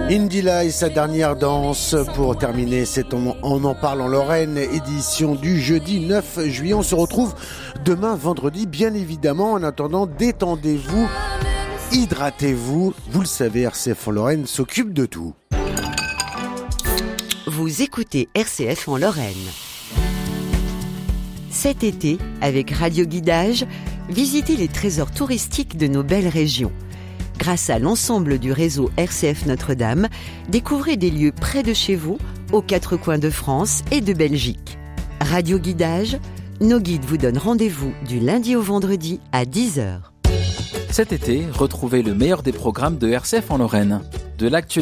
Indila et sa dernière danse pour terminer cette On en parle en Lorraine, édition du jeudi 9 juillet. On se retrouve demain vendredi, bien évidemment. En attendant, détendez-vous, hydratez-vous. Vous le savez, RCF en Lorraine s'occupe de tout. Vous écoutez RCF en Lorraine. Cet été, avec Radio Guidage, visitez les trésors touristiques de nos belles régions. Grâce à l'ensemble du réseau RCF Notre-Dame, découvrez des lieux près de chez vous, aux quatre coins de France et de Belgique. Radio Guidage, nos guides vous donnent rendez-vous du lundi au vendredi à 10h. Cet été, retrouvez le meilleur des programmes de RCF en Lorraine. De l'actualité